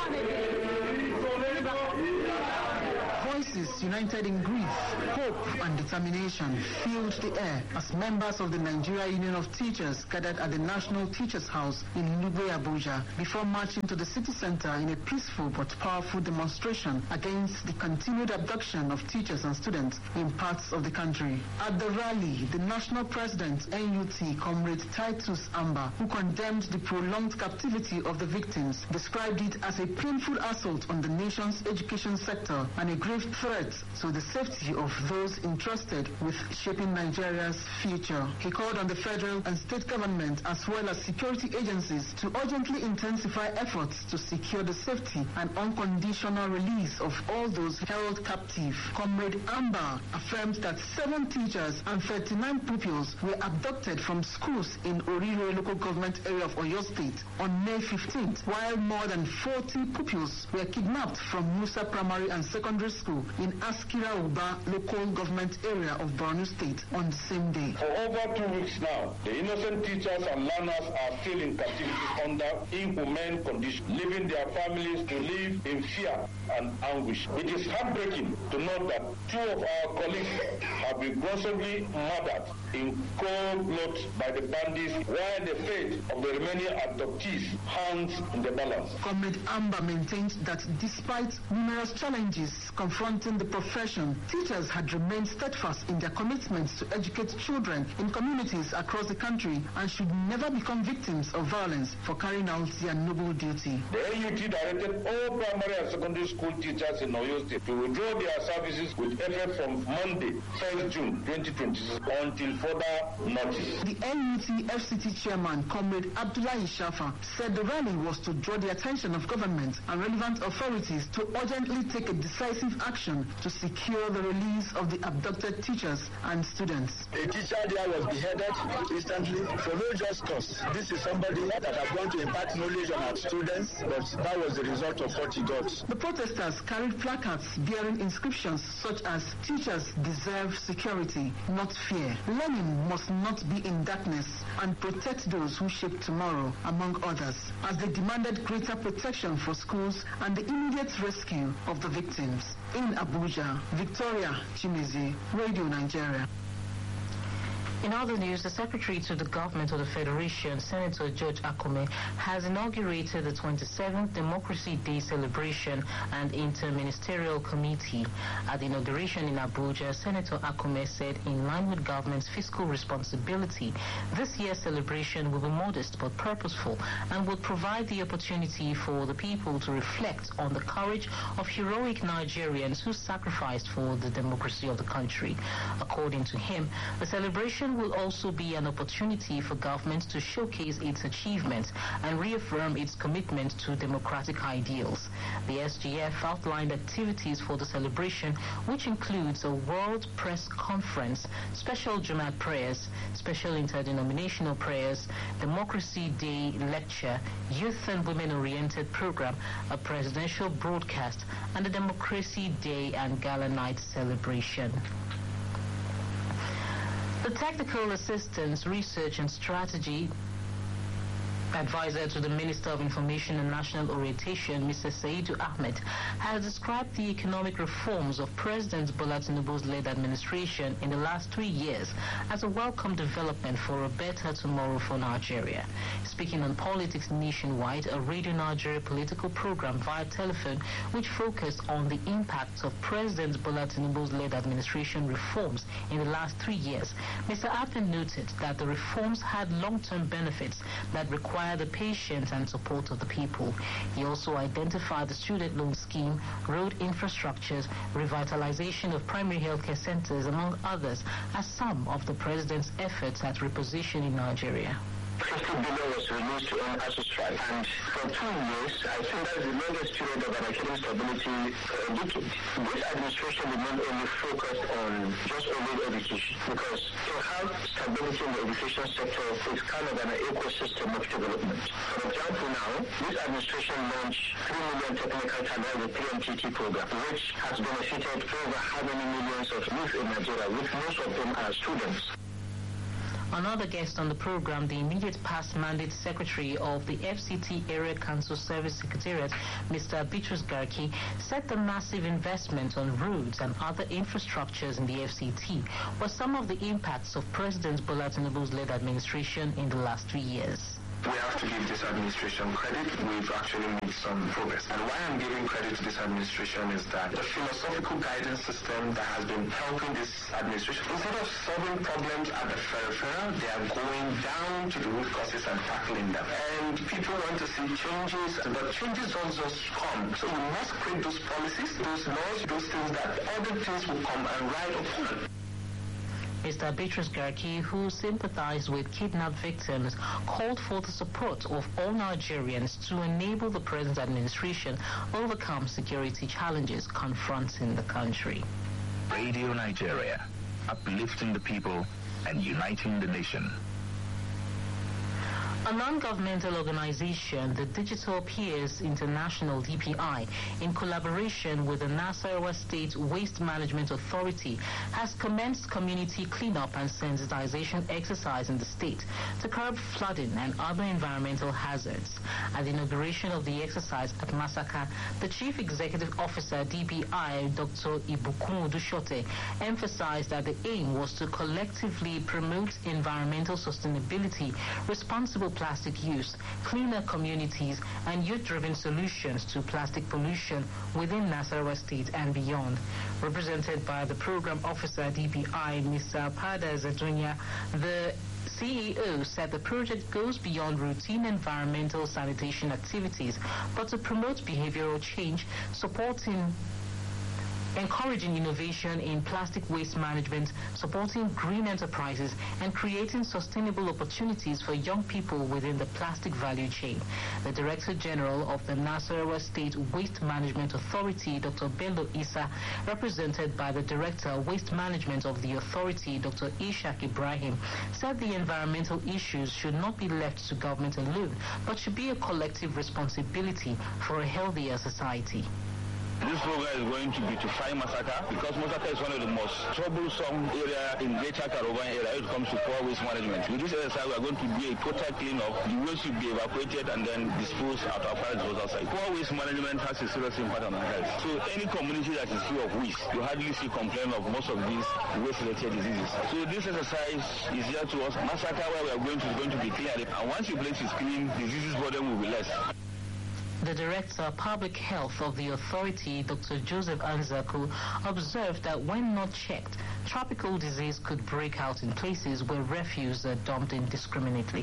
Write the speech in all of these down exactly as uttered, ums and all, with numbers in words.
Voices united in grief, hope and determination filled the air as members of the Nigeria Union of Teachers gathered at the National Teachers House in Lugbe, Abuja, before marching to the city center in a peaceful but powerful demonstration against the continued abduction of teachers and students in parts of the country. At the rally, the national president, N U T, Comrade Titus Amba, who condemned the prolonged captivity of the victims, described it as a painful assault on the nation's education sector and a grave threat to the safety of those entrusted with shaping Nigeria's future. He called on the federal and state government as well as security agencies to urgently intensify efforts to secure the safety and unconditional release of all those held captive. Comrade Amba affirmed that seven teachers and thirty-nine pupils were abducted from schools in Orire local government area of Oyo State on May fifteenth, while more than forty pupils were kidnapped from Musa Primary and Secondary School in Askira Uba local government area of Borno State on the same day. For over two weeks now, the innocent teachers and learners are still in captivity under inhumane conditions, leaving their families to live in fear and anguish. It is heartbreaking to note that two of our colleagues have been gruesomely murdered in cold blood by the bandits, while the fate of the remaining abductees hangs in the balance. Comrade Amba maintained that despite numerous challenges confronting the profession, teachers had remained steadfast in their commitments to educate children in communities across the country and should never become victims of violence for carrying out their noble duty. The N U T directed all primary and secondary school teachers in Oyo State to withdraw their services with effect from Monday, first June twenty twenty-six until further notice. The N U T F C T chairman, Comrade Abdullahi Shafa, said the rally was to draw the attention of government and relevant authorities to urgently take a decisive action to secure the release of the abducted teachers and students. A teacher there was beheaded instantly for no just cause. This is somebody that had gone to impart knowledge on our students, but that was the result of what he got. The protesters carried placards bearing inscriptions such as "Teachers deserve security, not fear. Learning must not be in darkness, and protect those who shape tomorrow," among others, as they demanded greater protection for schools and the immediate rescue of the victims. In Abuja, Victoria Chimezi, Radio Nigeria. In other news, the Secretary to the Government of the Federation, Senator George Akume, has inaugurated the twenty-seventh Democracy Day celebration and Interministerial Committee. At the inauguration in Abuja, Senator Akume said in line with government's fiscal responsibility, this year's celebration will be modest but purposeful and will provide the opportunity for the people to reflect on the courage of heroic Nigerians who sacrificed for the democracy of the country. According to him, the celebration will also be an opportunity for government to showcase its achievements and reaffirm its commitment to democratic ideals. The S G F outlined activities for the celebration, which includes a World Press Conference, special Jumat prayers, special interdenominational prayers, Democracy Day lecture, youth and women-oriented program, a presidential broadcast, and a Democracy Day and Gala Night celebration. The Technical Assistance, Research and Strategy Advisor to the Minister of Information and National Orientation, Mister Saidu Ahmed, has described the economic reforms of President Bola Tinubu's led administration in the last three years as a welcome development for a better tomorrow for Nigeria. Speaking on Politics Nationwide, a Radio Nigeria political program via telephone which focused on the impacts of President Bola Tinubu's led administration reforms in the last three years, Mister Ahmed noted that the reforms had long-term benefits that require the patience and support of the people. He also identified the student loan scheme, road infrastructures, revitalization of primary healthcare centers, among others, as some of the president's efforts at repositioning Nigeria. fifty billion was released to end ASUU strike, and for two years, I think that's the longest period of an academic stability for a decade. This administration did not only focus on just only education, because to have stability in the education sector is kind of an ecosystem of development. For example, now, this administration launched three million technical talent with P M T T program, which has benefited over how many millions of youth in Nigeria, which most of them are students. Another guest on the program, the immediate past mandate secretary of the F C T Area Council Service Secretariat, Mister Bitrus Garki, said the massive investment on roads and other infrastructures in the F C T were some of the impacts of President Bola Tinubu's led administration in the last three years. We have to give this administration credit. We've actually made some progress. And why I'm giving credit to this administration is that the philosophical guidance system that has been helping this administration, instead of solving problems at the periphery, they are going down to the root causes and tackling them. And people want to see changes, but changes don't just come. So we must create those policies, those laws, those things that other things will come and ride upon. Mister Bitrus Garki, who sympathized with kidnapped victims, called for the support of all Nigerians to enable the present administration overcome security challenges confronting the country. Radio Nigeria, uplifting the people and uniting the nation. A non-governmental organization, the Digital Peers International D P I, in collaboration with the Nasarawa State Waste Management Authority, has commenced community cleanup and sensitization exercise in the state to curb flooding and other environmental hazards. At the inauguration of the exercise at Masaka, the Chief Executive Officer D P I, Doctor Ibukun Udushote, emphasized that the aim was to collectively promote environmental sustainability, responsible plastic use, cleaner communities, and youth-driven solutions to plastic pollution within Nasarawa State and beyond. Represented by the Program Officer D P I, Mister Pada Zadunya, the C E O said the project goes beyond routine environmental sanitation activities, but to promote behavioral change, supporting encouraging innovation in plastic waste management, supporting green enterprises, and creating sustainable opportunities for young people within the plastic value chain. The Director General of the Nasarawa State Waste Management Authority, Doctor Bello Issa, represented by the Director Waste Management of the Authority, Doctor Ishak Ibrahim, said the environmental issues should not be left to government alone, but should be a collective responsibility for a healthier society. This program is going to beautify Masaka because Masaka is one of the most troublesome area in Greater Caravan area when it comes to poor waste management. With this exercise, we are going to do a total clean-up. The waste should be evacuated and then disposed at our fire disposal site. Poor waste management has a serious impact on our health. So any community that is free of waste, you hardly see complaint of most of these waste-related diseases. So this exercise is here to us. Masaka, where we are going to, is going to be clean. And once the place is clean, diseases burden will be less. The Director of Public Health of the authority, Doctor Joseph Anzaku, observed that when not checked, tropical disease could break out in places where refuse are dumped indiscriminately.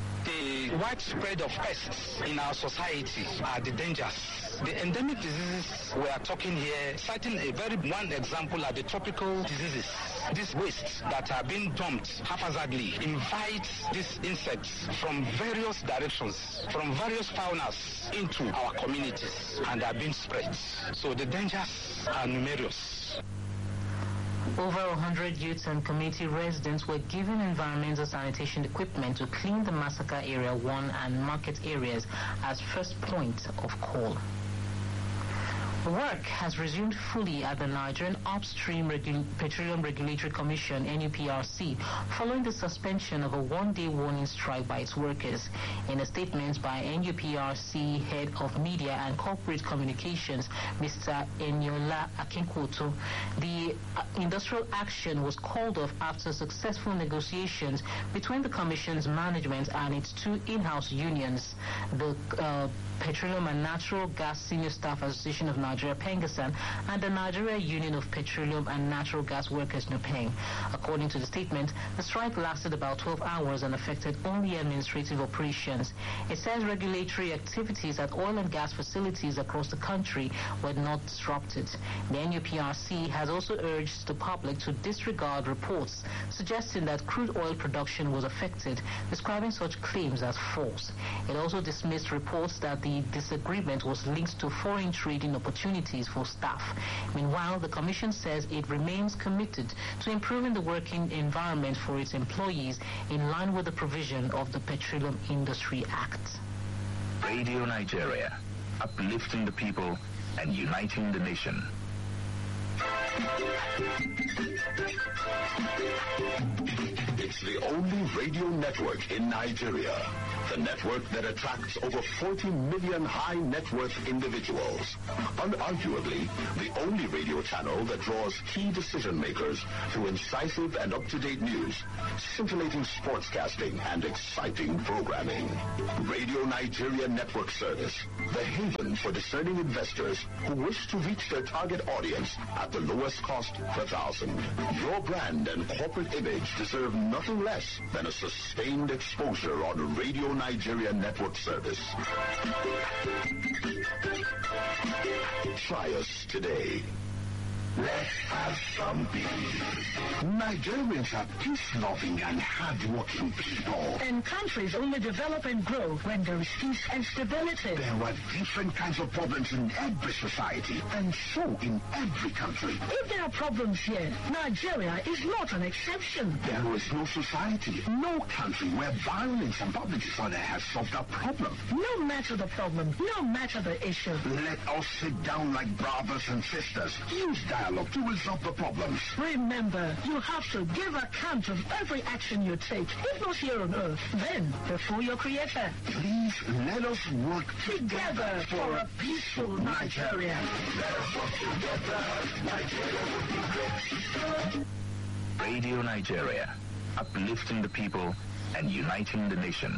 The widespread of pests in our society are the dangers. The endemic diseases we are talking here, citing a very one example are the tropical diseases. These wastes that are being dumped haphazardly invite these insects from various directions, from various faunas into our communities, and are being spread. So the dangers are numerous. Over one hundred youths and community residents were given environmental sanitation equipment to clean the Masaka Area one and market areas as first point of call. Work has resumed fully at the Nigerian Upstream Regu- Petroleum Regulatory Commission, N U P R C, following the suspension of a one-day warning strike by its workers. In a statement by N U P R C Head of Media and Corporate Communications, Mister Eniola Akinkoto, the uh, industrial action was called off after successful negotiations between the Commission's management and its two in-house unions, the uh, Petroleum and Natural Gas Senior Staff Association of Nigeria, Pengasan, and the Nigeria Union of Petroleum and Natural Gas Workers, NUPENG. According to the statement, the strike lasted about twelve hours and affected only administrative operations. It says regulatory activities at oil and gas facilities across the country were not disrupted. The N U P R C has also urged the public to disregard reports suggesting that crude oil production was affected, describing such claims as false. It also dismissed reports that the disagreement was linked to foreign trading opportunities for staff. Meanwhile, the Commission says it remains committed to improving the working environment for its employees in line with the provision of the Petroleum Industry Act. Radio Nigeria, uplifting the people and uniting the nation. It's the only radio network in Nigeria. The network that attracts over forty million high net worth individuals. Unarguably, the only radio channel that draws key decision makers through incisive and up-to-date news, scintillating sportscasting, and exciting programming. Radio Nigeria Network Service, the haven for discerning investors who wish to reach their target audience at the lowest cost per thousand. Your brand and corporate image deserve nothing less than a sustained exposure on Radio Nigeria Network Service. Try us today. Let's have some peace. Nigerians are peace-loving and hard-working people. And countries only develop and grow when there is peace and stability. There are different kinds of problems in every society, and so in every country. If there are problems here, Nigeria is not an exception. There is no society, no country where violence and public disorder has solved a problem. No matter the problem, no matter the issue. Let us sit down like brothers and sisters. Use dialogue to resolve the problems. Remember, you have to give account of every action you take, if not here on earth, then before your creator. Please let us work together for a peaceful Nigeria. Let us work together. Nigeria will be great. Radio Nigeria, uplifting the people and uniting the nation.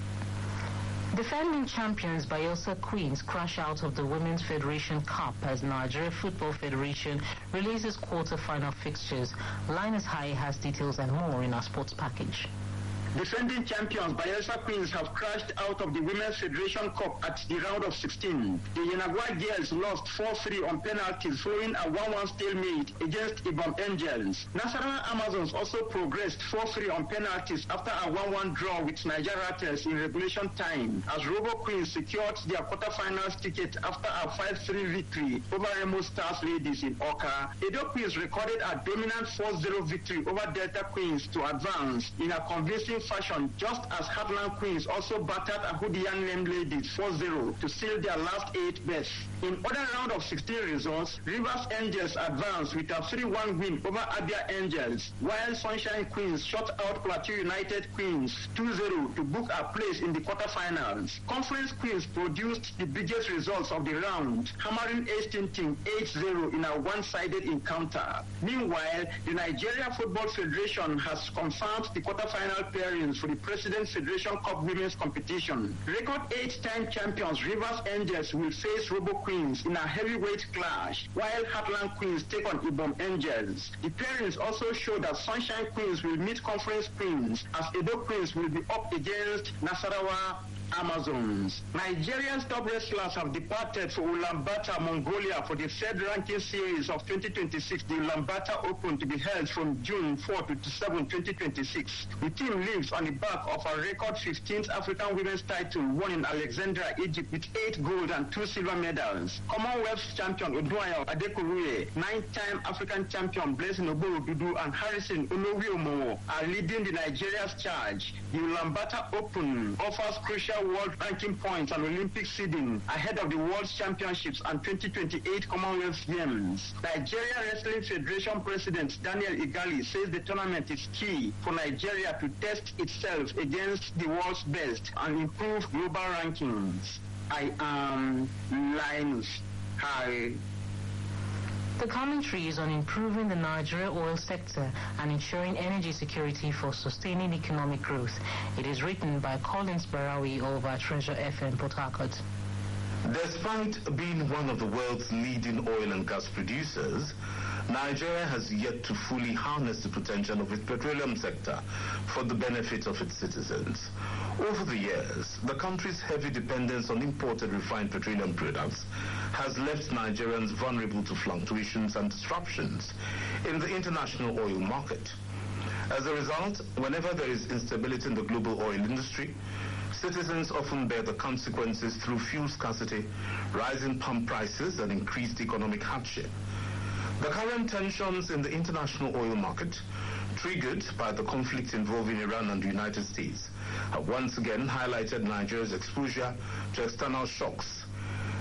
Defending champions Bayelsa Queens crash out of the Women's Federation Cup as Nigeria Football Federation releases quarter-final fixtures. Linus High has details and more in our sports package. Defending champions Bayelsa Queens have crashed out of the Women's Federation Cup at the round of sixteen. The Yenagua girls lost four three on penalties following a one one stalemate against Ibom Angels. Nasarawa Amazons also progressed four three on penalties after a one one draw with Niger Rattles in regulation time, as Robo Queens secured their quarterfinals ticket after a five three victory over Remo Stars Ladies in Oka. Edo Queens recorded a dominant four zero victory over Delta Queens to advance in a convincing fashion, just as Heartland Queens also battered Ahudian Name Ladies four zero to seal their last eight berths. In other round of sixteen results, Rivers Angels advanced with a three one win over Abia Angels, while Sunshine Queens shut out Plateau United Queens two zero to book a place in the quarterfinals. Conference Queens produced the biggest results of the round, hammering Hastings eight zero in a one-sided encounter. Meanwhile, the Nigeria Football Federation has confirmed the quarterfinal pair for the President Federation Cup Women's Competition. Record eight-time champions Rivers Angels will face Robo Queens in a heavyweight clash, while Heartland Queens take on Ibom Angels. The pairings also show that Sunshine Queens will meet Conference Queens, as Edo Queens will be up against Nasarawa Amazons. Nigeria's top wrestlers have departed for Ulaanbaatar, Mongolia for the third ranking series of twenty twenty-six, the Ulaanbaatar Open, to be held from June fourth to seventh, twenty twenty-six. The team lives on the back of a record fifteenth African women's title won in Alexandria, Egypt, with eight gold and two silver medals. Commonwealth champion Odunayo Adekoruye, nine-time African champion Blessing Oborodudu, and Harrison Onowi-Omowo are leading the Nigeria's charge. The Ulaanbaatar Open offers crucial world ranking points and Olympic seeding ahead of the World Championships and twenty twenty-eight Commonwealth Games. Nigeria Wrestling Federation President Daniel Igali says the tournament is key for Nigeria to test itself against the world's best and improve global rankings. I am Linus High. The commentary is on improving the Nigeria oil sector and ensuring energy security for sustaining economic growth. It is written by Collins Barawi of Treasure F M Port Harcourt. Despite being one of the world's leading oil and gas producers, Nigeria has yet to fully harness the potential of its petroleum sector for the benefit of its citizens. Over the years, the country's heavy dependence on imported refined petroleum products has left Nigerians vulnerable to fluctuations and disruptions in the international oil market. As a result, whenever there is instability in the global oil industry, citizens often bear the consequences through fuel scarcity, rising pump prices, and increased economic hardship. The current tensions in the international oil market, triggered by the conflict involving Iran and the United States, have once again highlighted Nigeria's exposure to external shocks.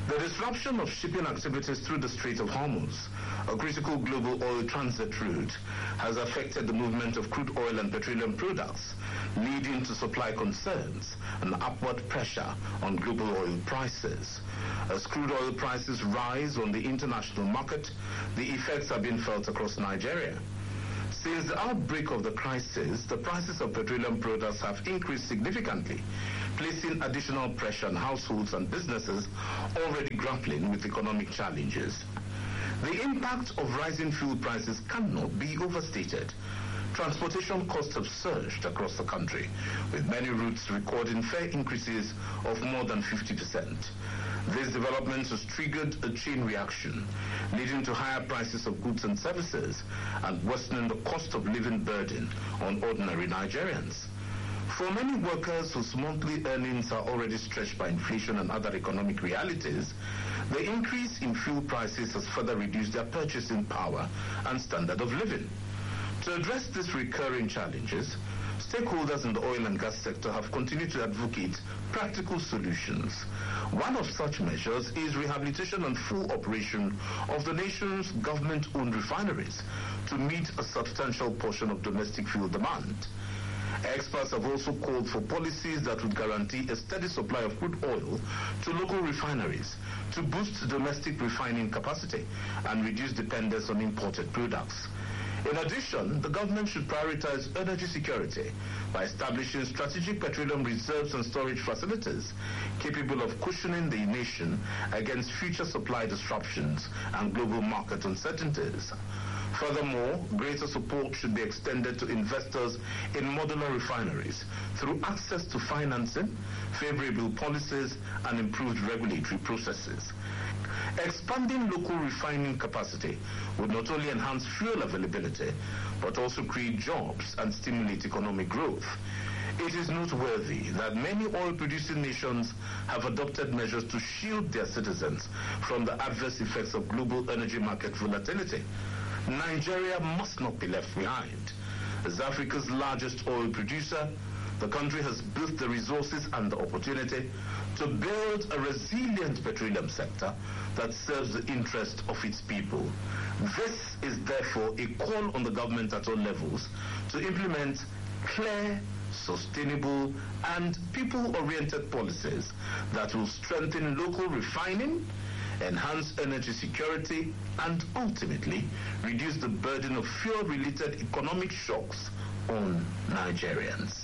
The disruption of shipping activities through the Strait of Hormuz, a critical global oil transit route, has affected the movement of crude oil and petroleum products, leading to supply concerns and upward pressure on global oil prices. As crude oil prices rise on the international market, the effects are being felt across Nigeria. Since the outbreak of the crisis, the prices of petroleum products have increased significantly, placing additional pressure on households and businesses already grappling with economic challenges. The impact of rising fuel prices cannot be overstated. Transportation costs have surged across the country, with many routes recording fare increases of more than fifty percent. These developments has triggered a chain reaction, leading to higher prices of goods and services and worsening the cost of living burden on ordinary Nigerians. For many workers whose monthly earnings are already stretched by inflation and other economic realities, the increase in fuel prices has further reduced their purchasing power and standard of living. To address these recurring challenges, stakeholders in the oil and gas sector have continued to advocate practical solutions. One of such measures is rehabilitation and full operation of the nation's government-owned refineries to meet a substantial portion of domestic fuel demand. Experts have also called for policies that would guarantee a steady supply of crude oil to local refineries to boost domestic refining capacity and reduce dependence on imported products. In addition, the government should prioritize energy security by establishing strategic petroleum reserves and storage facilities capable of cushioning the nation against future supply disruptions and global market uncertainties. Furthermore, greater support should be extended to investors in modular refineries through access to financing, favorable policies, and improved regulatory processes. Expanding local refining capacity would not only enhance fuel availability, but also create jobs and stimulate economic growth. It is noteworthy that many oil-producing nations have adopted measures to shield their citizens from the adverse effects of global energy market volatility. Nigeria must not be left behind. As Africa's largest oil producer, the country has built the resources and the opportunity to build a resilient petroleum sector that serves the interest of its people. This is therefore a call on the government at all levels to implement clear, sustainable, and people-oriented policies that will strengthen local refining, enhance energy security, and ultimately reduce the burden of fuel-related economic shocks on Nigerians.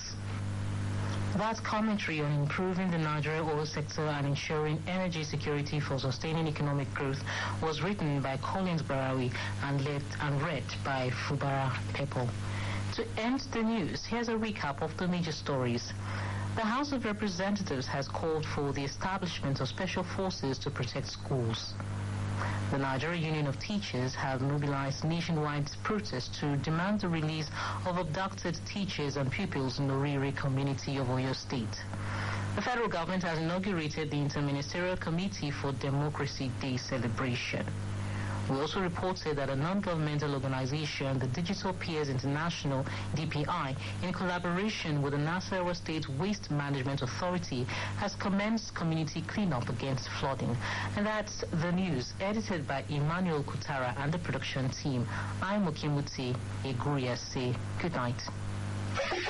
That commentary on improving the Nigeria oil sector and ensuring energy security for sustaining economic growth was written by Collins Barawi and led and read by Fubara Pepo. To end the news, here's a recap of the major stories. The House of Representatives has called for the establishment of special forces to protect schools. The Nigeria Union of Teachers have mobilized nationwide protests to demand the release of abducted teachers and pupils in the Orire community of Oyo State. The federal government has inaugurated the Interministerial Committee for Democracy Day celebration. We also reported that a non-governmental organization, the Digital Peers International, D P I, in collaboration with the Nasarawa State Waste Management Authority, has commenced community cleanup against flooding. And that's the news, edited by Emmanuel Kutara and the production team. I'm Okimuti Eguriase. Good night.